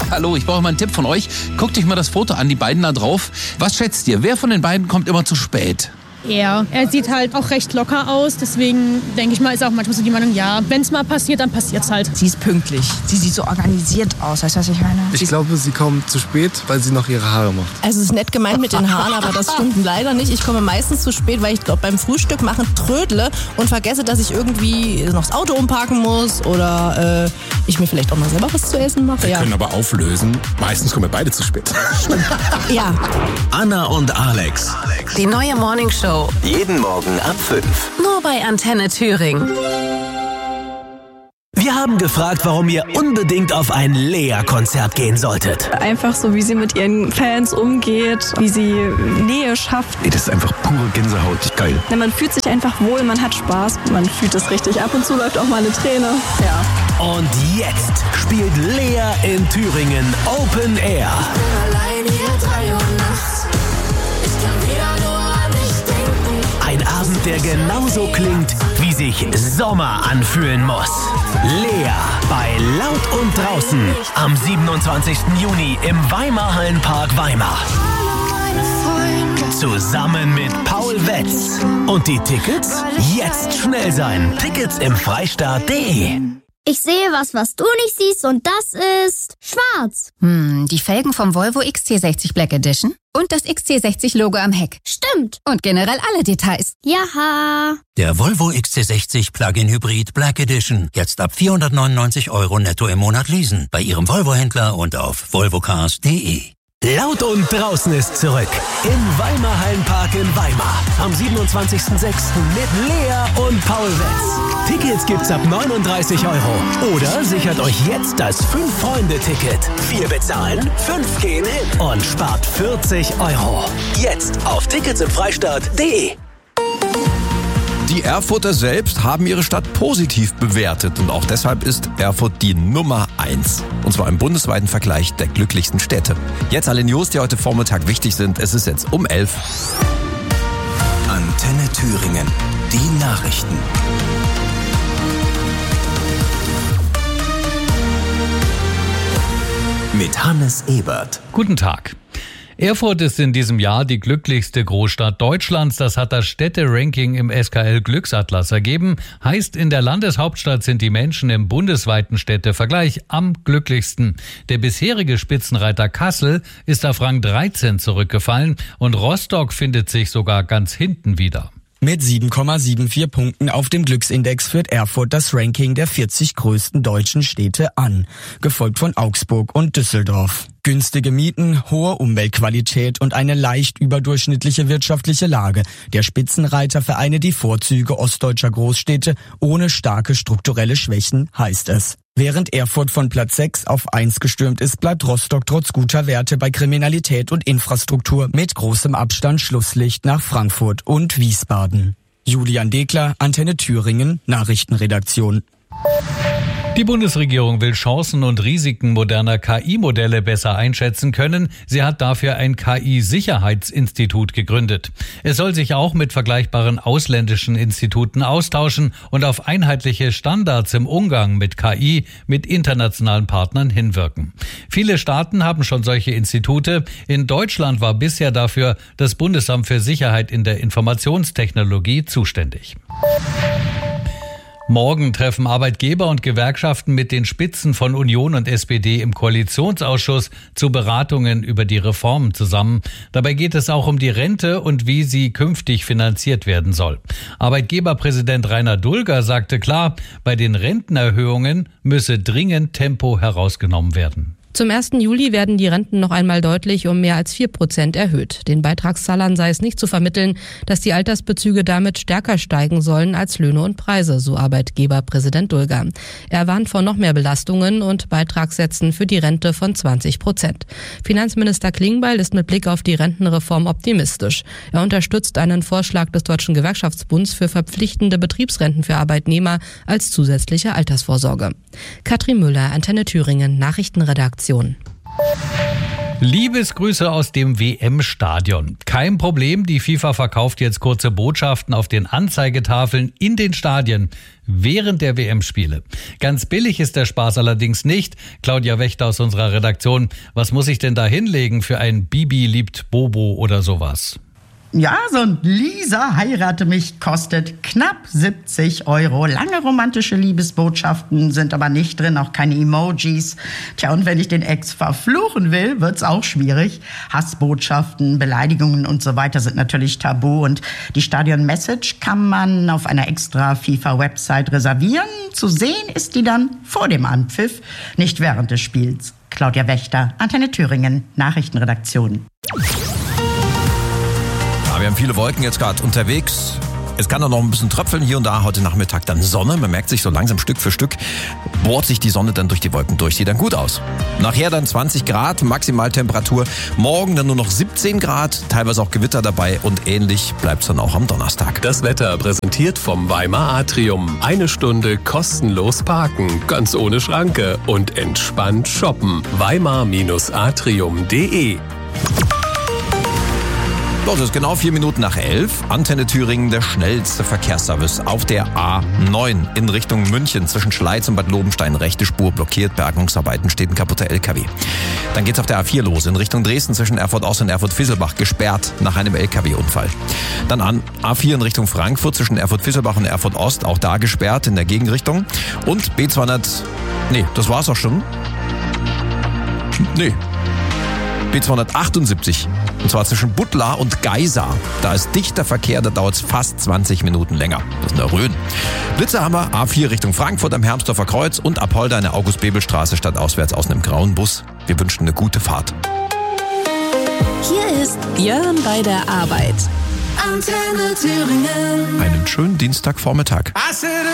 Hallo, ich brauche mal einen Tipp von euch. Guckt euch mal das Foto an, die beiden da drauf. Was schätzt ihr? Wer von den beiden kommt immer zu spät? Er sieht halt auch recht locker aus, deswegen denke ich mal, ist auch manchmal so die Meinung, ja, wenn es mal passiert, dann passiert's halt. Sie ist pünktlich. Sie sieht so organisiert aus, weißt du, was ich meine? Ich glaube, sie kommt zu spät, weil sie noch ihre Haare macht. Also es ist nett gemeint mit den Haaren, aber das stimmt leider nicht. Ich komme meistens zu spät, weil ich glaube beim Frühstück machen trödle und vergesse, dass ich irgendwie noch das Auto umparken muss oder ich mir vielleicht auch mal selber was zu essen mache. Wir können aber auflösen, meistens kommen wir beide zu spät. Ja. Anna und Alex. Die neue Morningshow. Jeden Morgen ab 5. Nur bei Antenne Thüringen. Wir haben gefragt, warum ihr unbedingt auf ein Lea-Konzert gehen solltet. Einfach so, wie sie mit ihren Fans umgeht, wie sie Nähe schafft. Das ist einfach pure Gänsehaut. Geil. Man fühlt sich einfach wohl, man hat Spaß, man fühlt es richtig. Ab und zu läuft auch mal eine Träne. Ja. Und jetzt spielt Lea in Thüringen Open Air. Allein hier 3 Uhr nachts. Ich kann wieder nur an dich denken. Ein Abend, der genauso klingt, wie sich Sommer anfühlen muss. Lea bei Laut und Draußen am 27. Juni im Weimar-Hallenpark Weimar. Zusammen mit Paul Wetz. Und die Tickets? Jetzt schnell sein. Tickets im Freistaat.de. Ich sehe was du nicht siehst und das ist schwarz. Die Felgen vom Volvo XC60 Black Edition und das XC60-Logo am Heck. Stimmt. Und generell alle Details. Jaha. Der Volvo XC60 Plug-in Hybrid Black Edition. Jetzt ab 499 € netto im Monat leasen. Bei Ihrem Volvo-Händler und auf volvocars.de. Laut und Draußen ist zurück. Im Weimar-Hallenpark in Weimar. Am 27.06. mit Lea und Paul Wetz. Tickets gibt's ab 39 €. Oder sichert euch jetzt das 5-Freunde-Ticket. 4 bezahlen, 5 gehen hin und spart 40 €. Jetzt auf ticketsimfreistaat.de. Die Erfurter selbst haben ihre Stadt positiv bewertet und auch deshalb ist Erfurt die Nummer 1. Und zwar im bundesweiten Vergleich der glücklichsten Städte. Jetzt alle News, die heute Vormittag wichtig sind. Es ist jetzt um 11. Antenne Thüringen. Die Nachrichten. Mit Hannes Ebert. Guten Tag. Erfurt ist in diesem Jahr die glücklichste Großstadt Deutschlands. Das hat das Städte-Ranking im SKL Glücksatlas ergeben. Heißt, in der Landeshauptstadt sind die Menschen im bundesweiten Städtevergleich am glücklichsten. Der bisherige Spitzenreiter Kassel ist auf Rang 13 zurückgefallen und Rostock findet sich sogar ganz hinten wieder. Mit 7,74 Punkten auf dem Glücksindex führt Erfurt das Ranking der 40 größten deutschen Städte an, gefolgt von Augsburg und Düsseldorf. Günstige Mieten, hohe Umweltqualität und eine leicht überdurchschnittliche wirtschaftliche Lage. Der Spitzenreiter vereine die Vorzüge ostdeutscher Großstädte ohne starke strukturelle Schwächen, heißt es. Während Erfurt von Platz 6 auf 1 gestürmt ist, bleibt Rostock trotz guter Werte bei Kriminalität und Infrastruktur mit großem Abstand Schlusslicht nach Frankfurt und Wiesbaden. Julian Dekler, Antenne Thüringen, Nachrichtenredaktion. Die Bundesregierung will Chancen und Risiken moderner KI-Modelle besser einschätzen können. Sie hat dafür ein KI-Sicherheitsinstitut gegründet. Es soll sich auch mit vergleichbaren ausländischen Instituten austauschen und auf einheitliche Standards im Umgang mit KI mit internationalen Partnern hinwirken. Viele Staaten haben schon solche Institute. In Deutschland war bisher dafür das Bundesamt für Sicherheit in der Informationstechnologie zuständig. Morgen treffen Arbeitgeber und Gewerkschaften mit den Spitzen von Union und SPD im Koalitionsausschuss zu Beratungen über die Reformen zusammen. Dabei geht es auch um die Rente und wie sie künftig finanziert werden soll. Arbeitgeberpräsident Rainer Dulger sagte klar, bei den Rentenerhöhungen müsse dringend Tempo herausgenommen werden. Zum 1. Juli werden die Renten noch einmal deutlich um mehr als 4% erhöht. Den Beitragszahlern sei es nicht zu vermitteln, dass die Altersbezüge damit stärker steigen sollen als Löhne und Preise, so Arbeitgeberpräsident Dulger. Er warnt vor noch mehr Belastungen und Beitragssätzen für die Rente von 20%. Finanzminister Klingbeil ist mit Blick auf die Rentenreform optimistisch. Er unterstützt einen Vorschlag des Deutschen Gewerkschaftsbunds für verpflichtende Betriebsrenten für Arbeitnehmer als zusätzliche Altersvorsorge. Katrin Müller, Antenne Thüringen, Nachrichtenredaktion. Liebesgrüße aus dem WM-Stadion. Kein Problem, die FIFA verkauft jetzt kurze Botschaften auf den Anzeigetafeln in den Stadien während der WM-Spiele. Ganz billig ist der Spaß allerdings nicht. Claudia Wächter aus unserer Redaktion, was muss ich denn da hinlegen für ein Bibi liebt Bobo oder sowas? Ja, so ein Lisa heirate mich kostet knapp 70 €. Lange romantische Liebesbotschaften sind aber nicht drin, auch keine Emojis. Tja, und wenn ich den Ex verfluchen will, wird's auch schwierig. Hassbotschaften, Beleidigungen und so weiter sind natürlich tabu. Und die Stadion-Message kann man auf einer extra FIFA-Website reservieren. Zu sehen ist die dann vor dem Anpfiff, nicht während des Spiels. Claudia Wächter, Antenne Thüringen, Nachrichtenredaktion. Wir haben viele Wolken jetzt gerade unterwegs. Es kann auch noch ein bisschen tröpfeln hier und da. Heute Nachmittag dann Sonne. Man merkt sich so langsam Stück für Stück, bohrt sich die Sonne dann durch die Wolken durch. Sieht dann gut aus. Nachher dann 20 Grad Maximaltemperatur. Morgen dann nur noch 17 Grad. Teilweise auch Gewitter dabei. Und ähnlich bleibt es dann auch am Donnerstag. Das Wetter präsentiert vom Weimar Atrium. 1 Stunde kostenlos parken. Ganz ohne Schranke. Und entspannt shoppen. Weimar-atrium.de. Es ist genau 4 Minuten nach 11. Antenne Thüringen, der schnellste Verkehrsservice auf der A9 in Richtung München. Zwischen Schleiz und Bad Lobenstein rechte Spur blockiert. Bergungsarbeiten, steht ein kaputter LKW. Dann geht's auf der A4 los in Richtung Dresden zwischen Erfurt Ost und Erfurt Visselbach gesperrt nach einem LKW-Unfall. Dann an A4 in Richtung Frankfurt zwischen Erfurt Visselbach und Erfurt Ost, auch da gesperrt in der Gegenrichtung. Und B200, das war's auch schon. B278. Und zwar zwischen Buttlar und Geisa. Da ist dichter Verkehr, da dauert es fast 20 Minuten länger. Das ist in der Rhön. Blitzer haben wir A4 Richtung Frankfurt am Hermsdorfer Kreuz und Apolda eine August-Bebel-Straße stadtauswärts aus einem grauen Bus. Wir wünschen eine gute Fahrt. Hier ist Björn bei der Arbeit. Antenne Thüringen. Einen schönen Dienstagvormittag.